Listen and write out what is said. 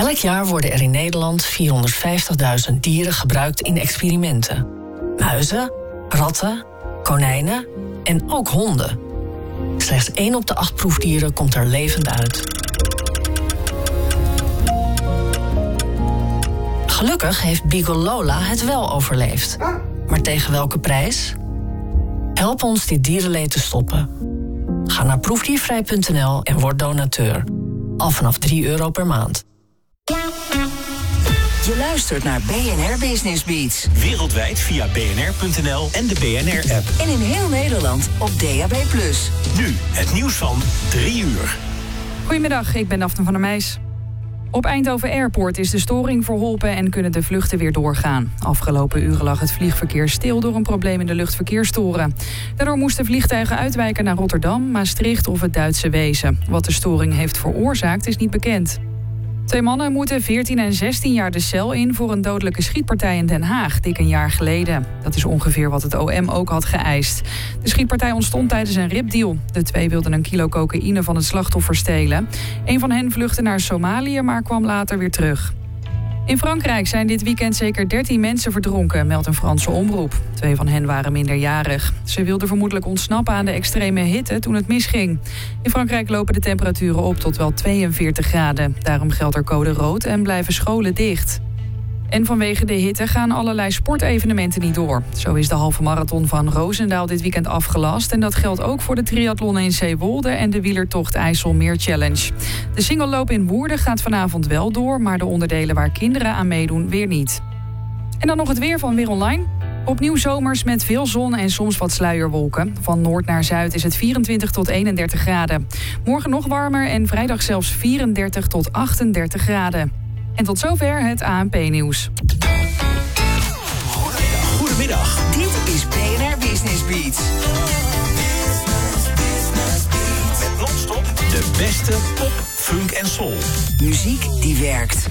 Elk jaar worden er in Nederland 450.000 dieren gebruikt in experimenten. Muizen, ratten, konijnen en ook honden. Slechts 1 op de 8 proefdieren komt er levend uit. Gelukkig heeft Beagle Lola het wel overleefd. Maar tegen welke prijs? Help ons dit dierenleed te stoppen. Ga naar proefdiervrij.nl en word donateur. Al vanaf €3 per maand. Je luistert naar BNR Business Beats. Wereldwijd via bnr.nl en de BNR-app. En in heel Nederland op DAB+. Nu het nieuws van 3 uur. Goedemiddag, ik ben Daphne van der Meijs. Op Eindhoven Airport is de storing verholpen en kunnen de vluchten weer doorgaan. Afgelopen uren lag het vliegverkeer stil door een probleem in de luchtverkeerstoren. Daardoor moesten vliegtuigen uitwijken naar Rotterdam, Maastricht of het Duitse Wezen. Wat de storing heeft veroorzaakt is niet bekend. 2 mannen moeten 14 en 16 jaar de cel in voor een dodelijke schietpartij in Den Haag, dik een jaar geleden. Dat is ongeveer wat het OM ook had geëist. De schietpartij ontstond tijdens een ripdeal. De 2 wilden 1 kilo cocaïne van het slachtoffer stelen. Een van hen vluchtte naar Somalië, maar kwam later weer terug. In Frankrijk zijn dit weekend zeker 13 mensen verdronken, meldt een Franse omroep. 2 van hen waren minderjarig. Ze wilden vermoedelijk ontsnappen aan de extreme hitte toen het misging. In Frankrijk lopen de temperaturen op tot wel 42 graden. Daarom geldt er code rood en blijven scholen dicht. En vanwege de hitte gaan allerlei sportevenementen niet door. Zo is de halve marathon van Roosendaal dit weekend afgelast. En dat geldt ook voor de triathlon in Zeewolde en de wielertocht IJsselmeer Challenge. De singelloop in Woerden gaat vanavond wel door, maar de onderdelen waar kinderen aan meedoen weer niet. En dan nog het weer van Weer Online. Opnieuw zomers met veel zon en soms wat sluierwolken. Van noord naar zuid is het 24 tot 31 graden. Morgen nog warmer en vrijdag zelfs 34 tot 38 graden. En tot zover het ANP-nieuws. Goedemiddag. Dit is BNR Business Beats. Met non-stop de beste pop, funk en soul. Muziek die werkt.